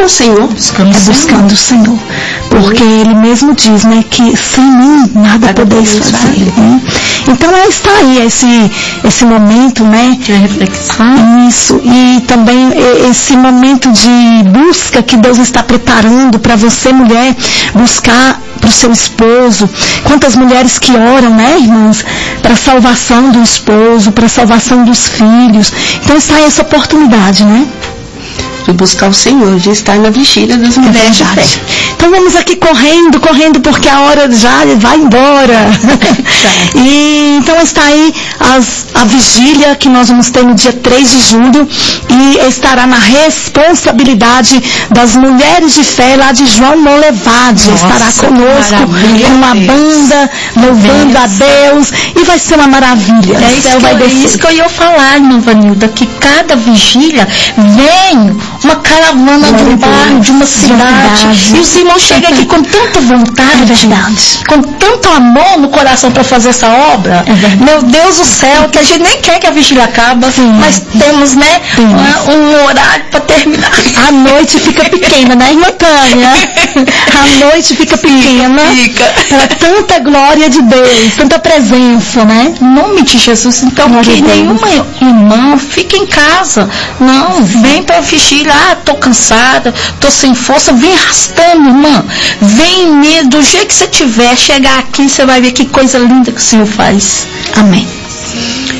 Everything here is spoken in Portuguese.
buscando o Senhor. Buscando o Senhor. Porque Ele mesmo diz, né, que sem mim nada podeis fazer. Né? Então está aí esse momento, né? De reflexão. Isso. E também esse momento de busca que Deus está preparando para você, mulher, buscar para o seu esposo. Quantas mulheres que oram, né, irmãos, para a salvação do esposo, para a salvação dos filhos. Então está aí essa oportunidade, né? De buscar o Senhor, de estar na vigília das mulheres de fé. Então vamos aqui correndo, porque a hora já vai embora. E então está aí a vigília que nós vamos ter no dia 3 de julho e estará na responsabilidade das mulheres de fé lá de João Molevade. Estará conosco com uma banda louvando a Deus e vai ser uma maravilha. É isso que eu ia falar, irmã Vanilda, que cada vigília vem uma caravana de um bairro, de uma cidade. E os irmãos chegam aqui com tanta vontade, com tanto amor no coração para fazer essa obra. Meu Deus do céu, que a gente nem quer que a vigília acabe, mas temos, né, um horário para terminar. A noite fica pequena, né, irmã Tânia? A noite fica pequena para tanta glória de Deus, tanta presença, né? Em nome de Jesus, então, que nenhuma irmã fique em casa. Não, vem para a vigília. Tô cansada, tô sem força, vem arrastando, irmã. Vem mesmo, do jeito que você tiver, chegar aqui, você vai ver que coisa linda que o Senhor faz. Amém.